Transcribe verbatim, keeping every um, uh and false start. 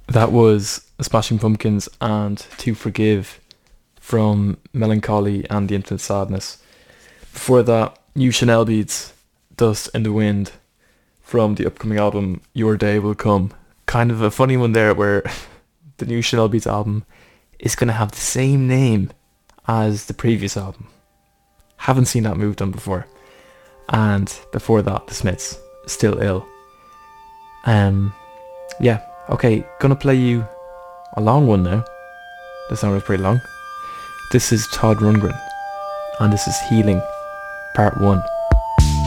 That was Smashing Pumpkins and To Forgive from Melancholy and the Infinite Sadness. Before that, New Chanel Beats, Dust in the Wind from the upcoming album Your Day Will Come. Kind of a funny one there where the new Chanel Beats album is going to have the same name as the previous album. Haven't seen that move done before. And before that, The Smiths, Still Ill. Um, yeah, okay, gonna play you a long one now. This song is pretty long. This is Todd Rundgren, and this is Healing, Part one.